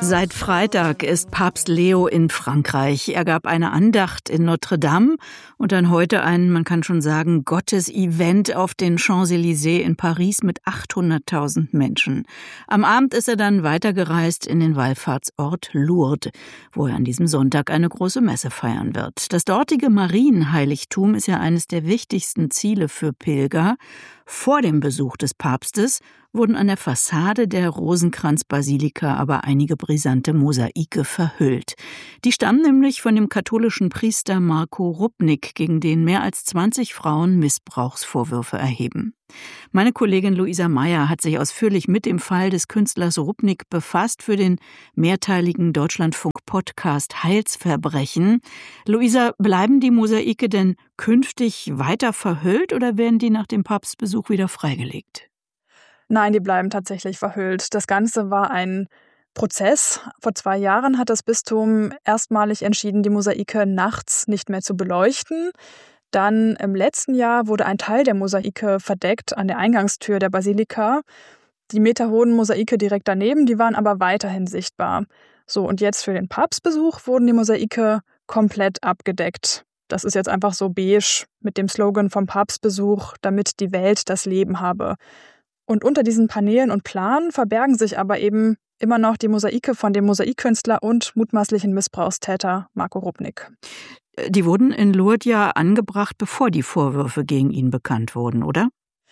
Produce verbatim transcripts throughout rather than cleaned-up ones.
Seit Freitag ist Papst Leo in Frankreich. Er gab eine Andacht in Notre Dame und dann heute ein, man kann schon sagen, Gottes-Event auf den Champs-Élysées in Paris mit achthunderttausend Menschen. Am Abend ist er dann weitergereist in den Wallfahrtsort Lourdes, wo er an diesem Sonntag eine große Messe feiern wird. Das dortige Marienheiligtum ist ja eines der wichtigsten Ziele für Pilger. Vor dem Besuch des Papstes wurden an der Fassade der Rosenkranz-Basilika aber einige brisante Mosaike verhüllt. Die stammen nämlich von dem katholischen Priester Marko Rupnik, gegen den mehr als zwanzig Frauen Missbrauchsvorwürfe erheben. Meine Kollegin Luisa Meyer hat sich ausführlich mit dem Fall des Künstlers Rupnik befasst für den mehrteiligen Deutschlandfunk-Podcast Heilsverbrechen. Luisa, bleiben die Mosaike denn künftig weiter verhüllt oder werden die nach dem Papstbesuch wieder freigelegt? Nein, die bleiben tatsächlich verhüllt. Das Ganze war ein Prozess. Vor zwei Jahren hat das Bistum erstmalig entschieden, die Mosaike nachts nicht mehr zu beleuchten. Dann im letzten Jahr wurde ein Teil der Mosaike verdeckt an der Eingangstür der Basilika. Die meterhohen Mosaike direkt daneben, die waren aber weiterhin sichtbar. So, und jetzt für den Papstbesuch wurden die Mosaike komplett abgedeckt. Das ist jetzt einfach so beige mit dem Slogan vom Papstbesuch, damit die Welt das Leben habe. Und unter diesen Paneelen und Planen verbergen sich aber eben immer noch die Mosaike von dem Mosaikkünstler und mutmaßlichen Missbrauchstäter Marko Rupnik. Die wurden in Lourdes ja angebracht, bevor die Vorwürfe gegen ihn bekannt wurden, oder?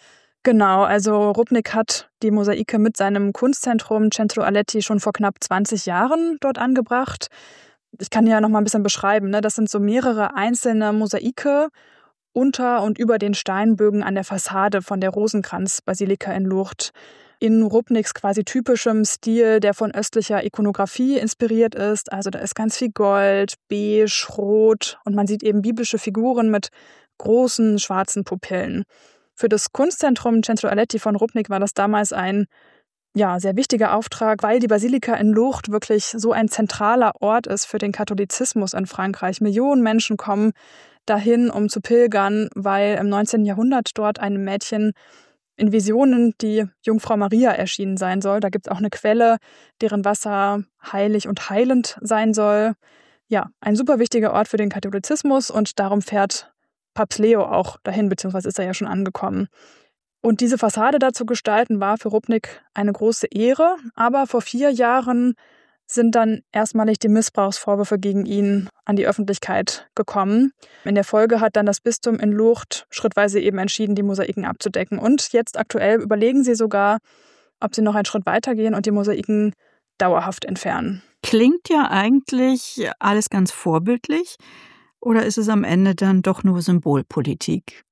Genau, also Rupnik hat die Mosaike mit seinem Kunstzentrum Centro Aletti schon vor knapp zwanzig Jahren dort angebracht. Ich kann ja noch mal ein bisschen beschreiben, ne? Das sind so mehrere einzelne Mosaike unter und über den Steinbögen an der Fassade von der Rosenkranz-Basilika in Lourdes. In Rupniks quasi typischem Stil, der von östlicher Ikonografie inspiriert ist. Also da ist ganz viel Gold, beige, rot und man sieht eben biblische Figuren mit großen schwarzen Pupillen. Für das Kunstzentrum Centro Aletti von Rupnik war das damals ein ja, sehr wichtiger Auftrag, weil die Basilika in Lourdes wirklich so ein zentraler Ort ist für den Katholizismus in Frankreich. Millionen Menschen kommen dahin, um zu pilgern, weil im neunzehnten Jahrhundert dort einem Mädchen in Visionen die Jungfrau Maria erschienen sein soll. Da gibt es auch eine Quelle, deren Wasser heilig und heilend sein soll. Ja, ein super wichtiger Ort für den Katholizismus und darum fährt Papst Leo auch dahin, beziehungsweise ist er ja schon angekommen. Und diese Fassade da zu gestalten, war für Rupnik eine große Ehre. Aber vor vier Jahren sind dann erstmalig die Missbrauchsvorwürfe gegen ihn an die Öffentlichkeit gekommen. In der Folge hat dann das Bistum in Lourdes schrittweise eben entschieden, die Mosaiken abzudecken. Und jetzt aktuell überlegen sie sogar, ob sie noch einen Schritt weitergehen und die Mosaiken dauerhaft entfernen. Klingt ja eigentlich alles ganz vorbildlich. Oder ist es am Ende dann doch nur Symbolpolitik?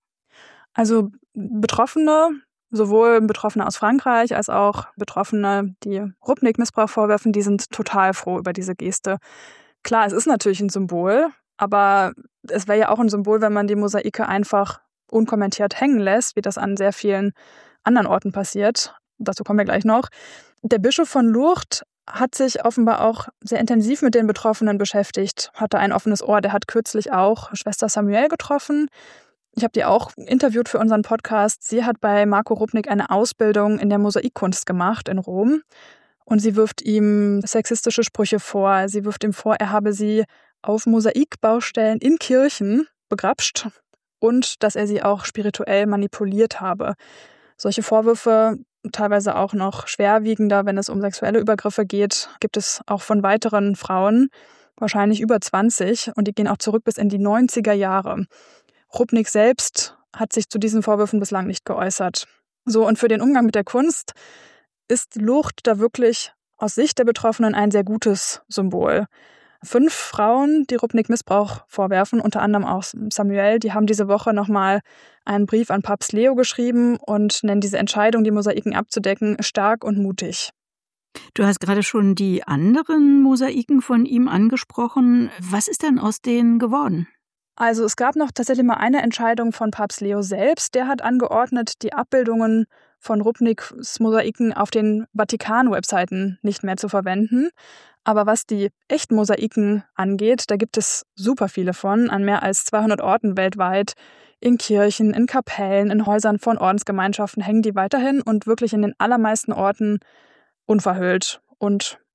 Also Betroffene, sowohl Betroffene aus Frankreich als auch Betroffene, die Rupnik-Missbrauch vorwerfen, die sind total froh über diese Geste. Klar, es ist natürlich ein Symbol, aber es wäre ja auch ein Symbol, wenn man die Mosaike einfach unkommentiert hängen lässt, wie das an sehr vielen anderen Orten passiert. Dazu kommen wir gleich noch. Der Bischof von Lourdes hat sich offenbar auch sehr intensiv mit den Betroffenen beschäftigt, hatte ein offenes Ohr. Der hat kürzlich auch Schwester Samuel getroffen. Ich habe die auch interviewt für unseren Podcast. Sie hat bei Marko Rupnik eine Ausbildung in der Mosaikkunst gemacht in Rom. Und sie wirft ihm sexistische Sprüche vor. Sie wirft ihm vor, er habe sie auf Mosaikbaustellen in Kirchen begrapscht und dass er sie auch spirituell manipuliert habe. Solche Vorwürfe, teilweise auch noch schwerwiegender, wenn es um sexuelle Übergriffe geht, gibt es auch von weiteren Frauen, wahrscheinlich über zwanzig. Und die gehen auch zurück bis in die neunziger Jahre. Rupnik selbst hat sich zu diesen Vorwürfen bislang nicht geäußert. So, und für den Umgang mit der Kunst ist Lourdes da wirklich aus Sicht der Betroffenen ein sehr gutes Symbol. Fünf Frauen, die Rupnik Missbrauch vorwerfen, unter anderem auch Samuel, die haben diese Woche nochmal einen Brief an Papst Leo geschrieben und nennen diese Entscheidung, die Mosaiken abzudecken, stark und mutig. Du hast gerade schon die anderen Mosaiken von ihm angesprochen. Was ist denn aus denen geworden? Also es gab noch tatsächlich mal eine Entscheidung von Papst Leo selbst. Der hat angeordnet, die Abbildungen von Rupniks Mosaiken auf den Vatikan-Webseiten nicht mehr zu verwenden. Aber was die echten Mosaiken angeht, da gibt es super viele von, an mehr als zweihundert Orten weltweit. In Kirchen, in Kapellen, in Häusern von Ordensgemeinschaften hängen die weiterhin und wirklich in den allermeisten Orten unverhüllt und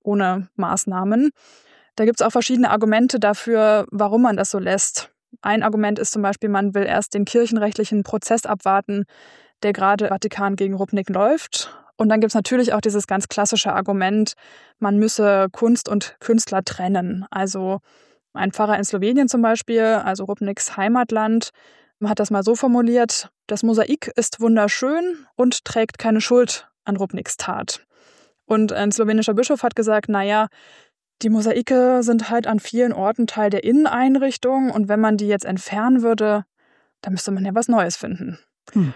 ohne Maßnahmen. Da gibt es auch verschiedene Argumente dafür, warum man das so lässt. Ein Argument ist zum Beispiel, man will erst den kirchenrechtlichen Prozess abwarten, der gerade im Vatikan gegen Rupnik läuft. Und dann gibt es natürlich auch dieses ganz klassische Argument, man müsse Kunst und Künstler trennen. Also ein Pfarrer in Slowenien zum Beispiel, also Rupniks Heimatland, hat das mal so formuliert: Das Mosaik ist wunderschön und trägt keine Schuld an Rupniks Tat. Und ein slowenischer Bischof hat gesagt, naja, die Mosaike sind halt an vielen Orten Teil der Inneneinrichtung und wenn man die jetzt entfernen würde, dann müsste man ja was Neues finden. Hm.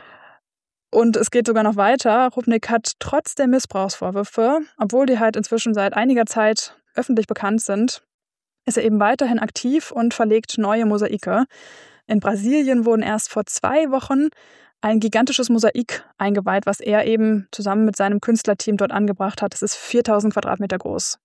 Und es geht sogar noch weiter. Rupnik hat trotz der Missbrauchsvorwürfe, obwohl die halt inzwischen seit einiger Zeit öffentlich bekannt sind, ist er eben weiterhin aktiv und verlegt neue Mosaike. In Brasilien wurden erst vor zwei Wochen ein gigantisches Mosaik eingeweiht, was er eben zusammen mit seinem Künstlerteam dort angebracht hat. Das ist viertausend Quadratmeter groß.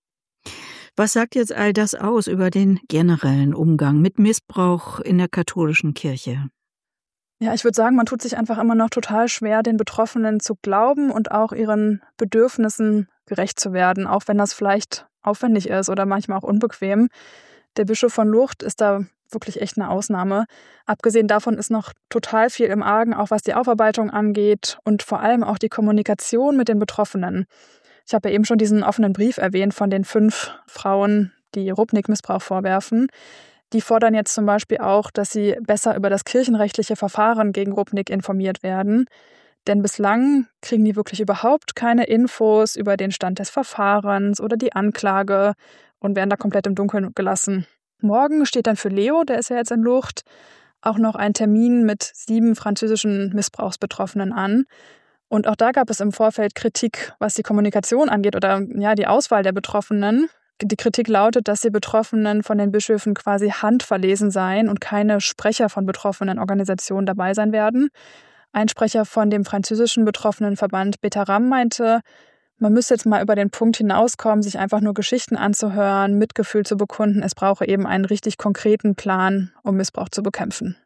Was sagt jetzt all das aus über den generellen Umgang mit Missbrauch in der katholischen Kirche? Ja, ich würde sagen, man tut sich einfach immer noch total schwer, den Betroffenen zu glauben und auch ihren Bedürfnissen gerecht zu werden, auch wenn das vielleicht aufwendig ist oder manchmal auch unbequem. Der Bischof von Lourdes ist da wirklich echt eine Ausnahme. Abgesehen davon ist noch total viel im Argen, auch was die Aufarbeitung angeht und vor allem auch die Kommunikation mit den Betroffenen. Ich habe ja eben schon diesen offenen Brief erwähnt von den fünf Frauen, die Rupnik Missbrauch vorwerfen. Die fordern jetzt zum Beispiel auch, dass sie besser über das kirchenrechtliche Verfahren gegen Rupnik informiert werden. Denn bislang kriegen die wirklich überhaupt keine Infos über den Stand des Verfahrens oder die Anklage und werden da komplett im Dunkeln gelassen. Morgen steht dann für Leo, der ist ja jetzt in Lourdes, auch noch ein Termin mit sieben französischen Missbrauchsbetroffenen an. Und auch da gab es im Vorfeld Kritik, was die Kommunikation angeht oder ja die Auswahl der Betroffenen. Die Kritik lautet, dass die Betroffenen von den Bischöfen quasi handverlesen seien und keine Sprecher von betroffenen Organisationen dabei sein werden. Ein Sprecher von dem französischen Betroffenenverband Betaram meinte, man müsse jetzt mal über den Punkt hinauskommen, sich einfach nur Geschichten anzuhören, Mitgefühl zu bekunden. Es brauche eben einen richtig konkreten Plan, um Missbrauch zu bekämpfen.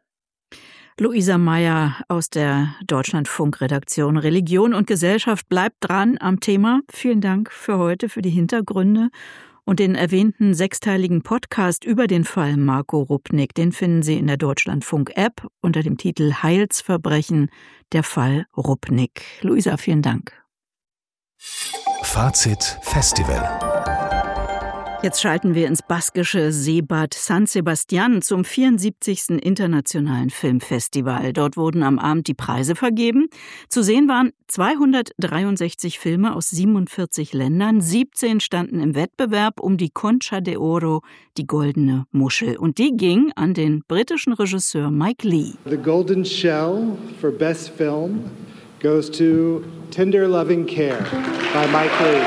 Luisa Meyer aus der Deutschlandfunk-Redaktion Religion und Gesellschaft bleibt dran am Thema. Vielen Dank für heute, für die Hintergründe. Und den erwähnten sechsteiligen Podcast über den Fall Marco Rupnik, den finden Sie in der Deutschlandfunk-App unter dem Titel Heilsverbrechen, der Fall Rupnik. Luisa, vielen Dank. Fazit Festival. Jetzt schalten wir ins baskische Seebad San Sebastian zum vierundsiebzigsten Internationalen Filmfestival. Dort wurden am Abend die Preise vergeben. Zu sehen waren zweihundertdreiundsechzig Filme aus siebenundvierzig Ländern. siebzehn standen im Wettbewerb um die Concha de Oro, die goldene Muschel. Und die ging an den britischen Regisseur Mike Leigh. The Golden Shell for Best Film goes to Tender Loving Care by Mike Leigh.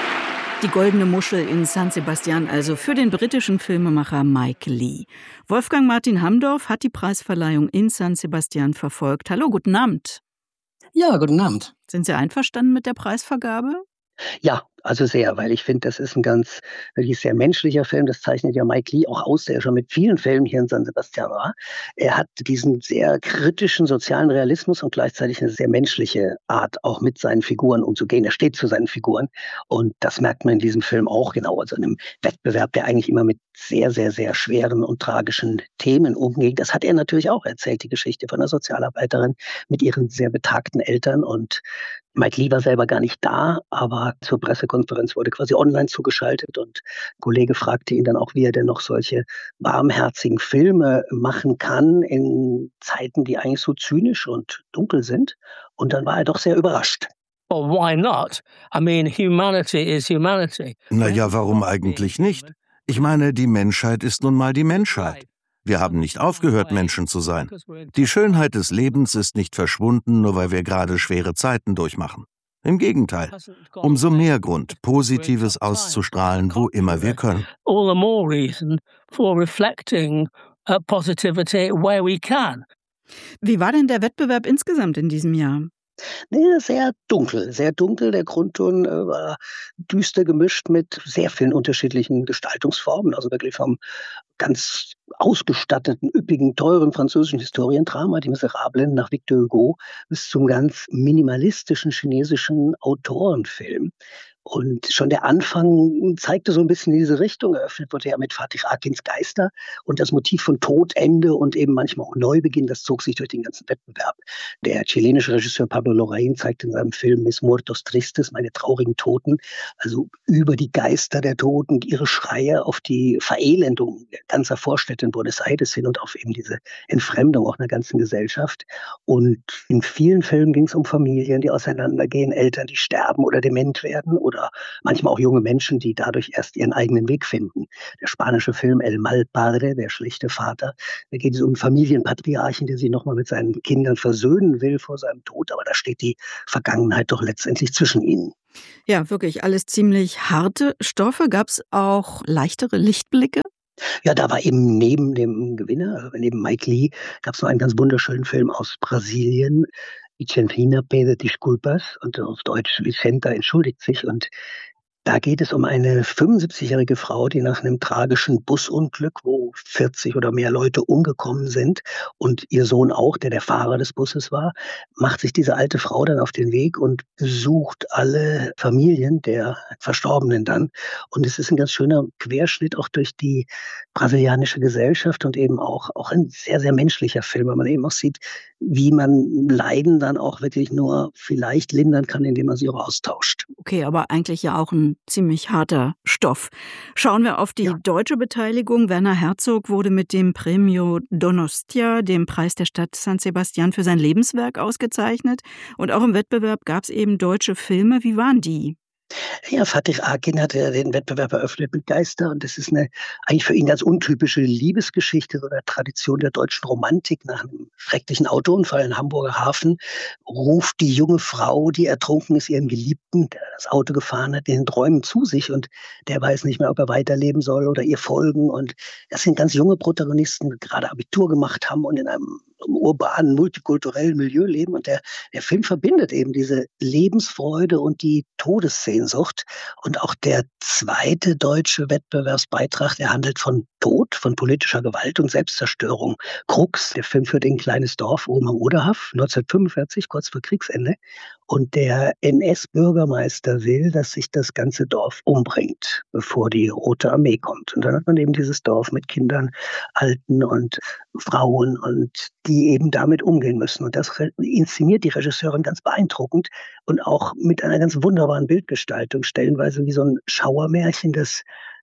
Die goldene Muschel in San Sebastian, also für den britischen Filmemacher Mike Leigh. Wolfgang Martin Hamdorf hat die Preisverleihung in San Sebastian verfolgt. Hallo, guten Abend. Ja, guten Abend. Sind Sie einverstanden mit der Preisvergabe? Ja, also sehr, weil ich finde, das ist ein ganz wirklich sehr menschlicher Film. Das zeichnet ja Mike Leigh auch aus, der ja schon mit vielen Filmen hier in San Sebastian war. Er hat diesen sehr kritischen sozialen Realismus und gleichzeitig eine sehr menschliche Art, auch mit seinen Figuren umzugehen. Er steht zu seinen Figuren und das merkt man in diesem Film auch genau. Also in einem Wettbewerb, der eigentlich immer mit sehr, sehr, sehr schweren und tragischen Themen umgeht. Das hat er natürlich auch erzählt, die Geschichte von einer Sozialarbeiterin mit ihren sehr betagten Eltern. Und Mike Leigh war selber gar nicht da, aber zur Pressekonferenz wurde quasi online zugeschaltet und ein Kollege fragte ihn dann auch, wie er denn noch solche warmherzigen Filme machen kann in Zeiten, die eigentlich so zynisch und dunkel sind. Und dann war er doch sehr überrascht. Well, why not? I mean, humanity is humanity. Naja, warum eigentlich nicht? Ich meine, die Menschheit ist nun mal die Menschheit. Wir haben nicht aufgehört, Menschen zu sein. Die Schönheit des Lebens ist nicht verschwunden, nur weil wir gerade schwere Zeiten durchmachen. Im Gegenteil, umso mehr Grund, Positives auszustrahlen, wo immer wir können. All the more reason for reflecting uh, positivity where we can. Wie war denn der Wettbewerb insgesamt in diesem Jahr? Nee, sehr dunkel, sehr dunkel. Der Grundton äh, war düster gemischt mit sehr vielen unterschiedlichen Gestaltungsformen. Also wirklich vom ganz ausgestatteten, üppigen, teuren französischen Historiendrama, die Miserablen nach Victor Hugo, bis zum ganz minimalistischen chinesischen Autorenfilm. Und schon der Anfang zeigte so ein bisschen in diese Richtung. Eröffnet wurde ja mit Fatih Akins Geister und das Motiv von Tod, Ende und eben manchmal auch Neubeginn, das zog sich durch den ganzen Wettbewerb. Der chilenische Regisseur Pablo Larraín zeigte in seinem Film Mis Muertos Tristes, meine traurigen Toten, also über die Geister der Toten, ihre Schreie auf die Verelendung ganzer Vorstädte in Buenos Aires hin und auf eben diese Entfremdung auch einer ganzen Gesellschaft. Und in vielen Filmen ging es um Familien, die auseinandergehen, Eltern, die sterben oder dement werden oder manchmal auch junge Menschen, die dadurch erst ihren eigenen Weg finden. Der spanische Film El Mal Padre, der schlechte Vater, da geht es um einen Familienpatriarchen, der sich nochmal mit seinen Kindern versöhnen will vor seinem Tod, aber da steht die Vergangenheit doch letztendlich zwischen ihnen. Ja, wirklich alles ziemlich harte Stoffe. Gab es auch leichtere Lichtblicke? Ja, da war eben neben dem Gewinner, also neben Mike Leigh, gab es noch einen ganz wunderschönen Film aus Brasilien, Vicentino pede disculpas, und auf Deutsch Vicenta entschuldigt sich. Und da geht es um eine fünfundsiebzigjährige Frau, die nach einem tragischen Busunglück, wo vierzig oder mehr Leute umgekommen sind und ihr Sohn auch, der der Fahrer des Busses war, macht sich diese alte Frau dann auf den Weg und besucht alle Familien der Verstorbenen dann. Und es ist ein ganz schöner Querschnitt auch durch die brasilianische Gesellschaft und eben auch, auch ein sehr, sehr menschlicher Film, weil man eben auch sieht, wie man Leiden dann auch wirklich nur vielleicht lindern kann, indem man sie auch austauscht. Okay, aber eigentlich ja auch ein ziemlich harter Stoff. Schauen wir auf die ja. deutsche Beteiligung. Werner Herzog wurde mit dem Premio Donostia, dem Preis der Stadt San Sebastián, für sein Lebenswerk ausgezeichnet. Und auch im Wettbewerb gab es eben deutsche Filme. Wie waren die? Ja, Fatih Akin hat ja den Wettbewerb eröffnet mit Geister und das ist eine eigentlich für ihn ganz untypische Liebesgeschichte oder Tradition der deutschen Romantik. Nach einem schrecklichen Autounfall in Hamburger Hafen ruft die junge Frau, die ertrunken ist, ihren Geliebten, der das Auto gefahren hat, in den Träumen zu sich und der weiß nicht mehr, ob er weiterleben soll oder ihr folgen. Und das sind ganz junge Protagonisten, die gerade Abitur gemacht haben und in einem urbanen, multikulturellen Milieu leben. Und der, der Film verbindet eben diese Lebensfreude und die Todessehnsucht. Und auch der zweite deutsche Wettbewerbsbeitrag, der handelt von Tod, von politischer Gewalt und Selbstzerstörung. Krux, der Film führt in ein kleines Dorf oben am Oderhaf, neunzehnhundertfünfundvierzig, kurz vor Kriegsende. Und der N S-Bürgermeister will, dass sich das ganze Dorf umbringt, bevor die Rote Armee kommt. Und dann hat man eben dieses Dorf mit Kindern, Alten und Frauen und die eben damit umgehen müssen. Und das inszeniert die Regisseurin ganz beeindruckend und auch mit einer ganz wunderbaren Bildgestaltung, stellenweise wie so ein Schauermärchen, das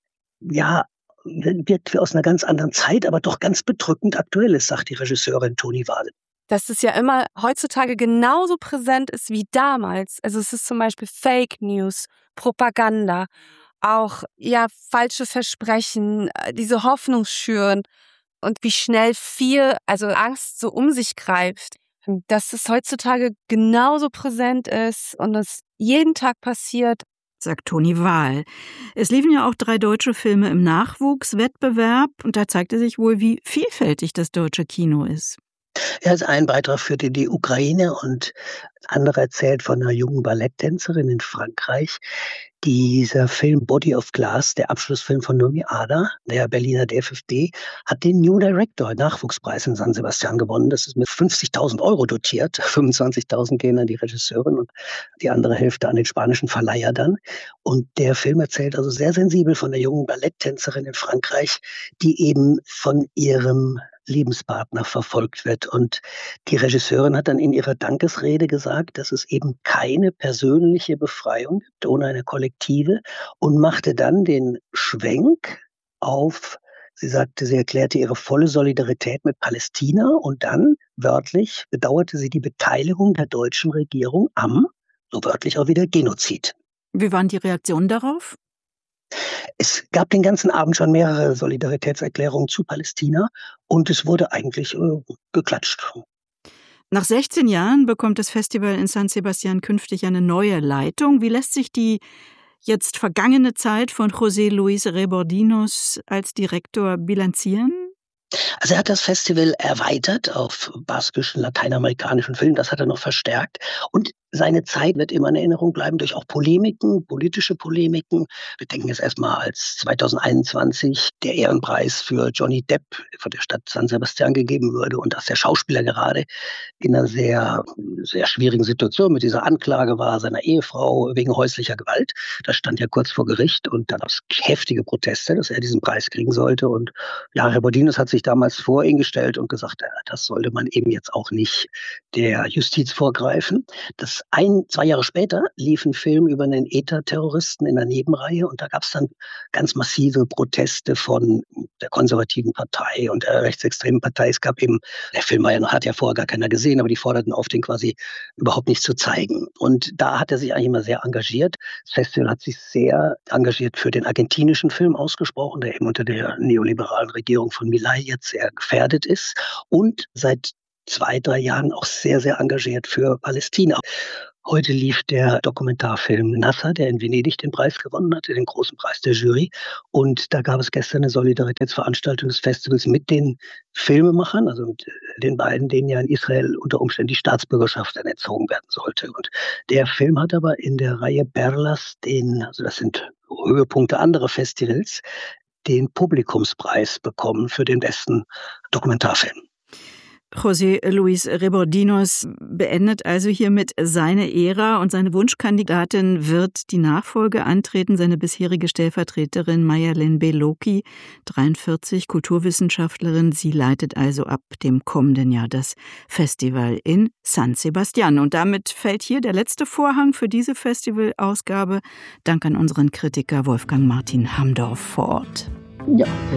ja wirkt wie aus einer ganz anderen Zeit, aber doch ganz bedrückend aktuell ist, sagt die Regisseurin Toni Wahl. Dass es ja immer heutzutage genauso präsent ist wie damals. Also es ist zum Beispiel Fake News, Propaganda, auch ja falsche Versprechen, diese Hoffnung schüren und wie schnell viel, also Angst so um sich greift. Dass es heutzutage genauso präsent ist und es jeden Tag passiert, sagt Toni Wahl. Es liefen ja auch drei deutsche Filme im Nachwuchswettbewerb und da zeigte sich wohl, wie vielfältig das deutsche Kino ist. Ja, also ein Beitrag führte die Ukraine und ein anderer erzählt von einer jungen Balletttänzerin in Frankreich. Dieser Film Body of Glass, der Abschlussfilm von Nomi Ada, der Berliner D F F D, hat den New Director Nachwuchspreis in San Sebastián gewonnen. Das ist mit fünfzigtausend Euro dotiert. fünfundzwanzigtausend gehen an die Regisseurin und die andere Hälfte an den spanischen Verleiher dann. Und der Film erzählt also sehr sensibel von der jungen Balletttänzerin in Frankreich, die eben von ihrem Lebenspartner verfolgt wird. Und die Regisseurin hat dann in ihrer Dankesrede gesagt, dass es eben keine persönliche Befreiung gibt ohne eine kollektive und machte dann den Schwenk auf, sie sagte, sie erklärte ihre volle Solidarität mit Palästina und dann, wörtlich, bedauerte sie die Beteiligung der deutschen Regierung am, so wörtlich auch wieder, Genozid. Wie waren die Reaktionen darauf? Es gab den ganzen Abend schon mehrere Solidaritätserklärungen zu Palästina und es wurde eigentlich äh, geklatscht. Nach sechzehn Jahren bekommt das Festival in San Sebastián künftig eine neue Leitung. Wie lässt sich die jetzt vergangene Zeit von José Luis Rebordinos als Direktor bilanzieren? Also er hat das Festival erweitert auf baskischen, lateinamerikanischen Filmen, das hat er noch verstärkt. Und Seine Zeit wird immer in Erinnerung bleiben durch auch Polemiken, politische Polemiken. Wir denken jetzt erstmal, als zweitausendeinundzwanzig der Ehrenpreis für Johnny Depp von der Stadt San Sebastian gegeben wurde und dass der Schauspieler gerade in einer sehr, sehr schwierigen Situation mit dieser Anklage war, seiner Ehefrau wegen häuslicher Gewalt. Das stand ja kurz vor Gericht und da gab es heftige Proteste, dass er diesen Preis kriegen sollte. Und ja, Rebordinos hat sich damals vor ihn gestellt und gesagt, ja, das sollte man eben jetzt auch nicht der Justiz vorgreifen. Das ein, zwei Jahre später lief ein Film über einen E T A-Terroristen in der Nebenreihe und da gab es dann ganz massive Proteste von der konservativen Partei und der rechtsextremen Partei. Es gab eben, der Film war ja, hat ja vorher gar keiner gesehen, aber die forderten auf, den quasi überhaupt nicht zu zeigen. Und da hat er sich eigentlich immer sehr engagiert. Das Festival hat sich sehr engagiert für den argentinischen Film ausgesprochen, der eben unter der neoliberalen Regierung von Milei jetzt sehr gefährdet ist und seit zwei, drei Jahren auch sehr, sehr engagiert für Palästina. Heute lief der Dokumentarfilm Nasser, der in Venedig den Preis gewonnen hatte, den großen Preis der Jury. Und da gab es gestern eine Solidaritätsveranstaltung des Festivals mit den Filmemachern, also mit den beiden, denen ja in Israel unter Umständen die Staatsbürgerschaft dann entzogen werden sollte. Und der Film hat aber in der Reihe Perlas, den, also das sind Höhepunkte anderer Festivals, den Publikumspreis bekommen für den besten Dokumentarfilm. José Luis Rebordinos beendet also hiermit seine Ära und seine Wunschkandidatin wird die Nachfolge antreten, seine bisherige Stellvertreterin Mayerlin Beloki, dreiundvierzig, Kulturwissenschaftlerin. Sie leitet also ab dem kommenden Jahr das Festival in San Sebastián. Und damit fällt hier der letzte Vorhang für diese Festivalausgabe. Dank an unseren Kritiker Wolfgang Martin Hamdorf vor Ort. Ja.